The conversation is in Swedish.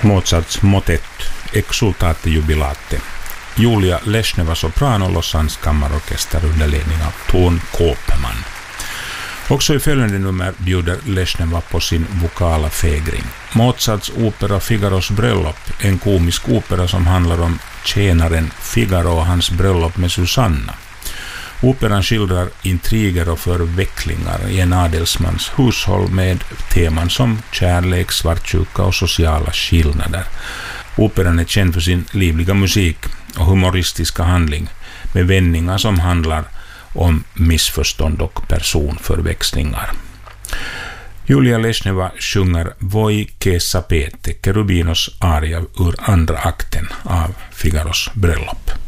Mozarts motet Exultate Jubilate. Julia Lesneva soprano, Lausannes kammarorkester under ledning av Ton Koopman. Också i följande nummer bjuder Lesneva på sin vokala fägring. Mozarts opera Figaros bröllop, en komisk opera som handlar om tjänaren Figaro och hans bröllop med Susanna. Operan skildrar intriger och förvecklingar i en adelsmans hushåll med teman som kärlek, svartsjuka och sociala skillnader. Operan är känd för sin livliga musik och humoristiska handling med vändningar som handlar om missförstånd och personförväxlingar. Julia Lesneva sjunger Voi che sapete, Cherubinos aria ur andra akten av Figaros bröllop.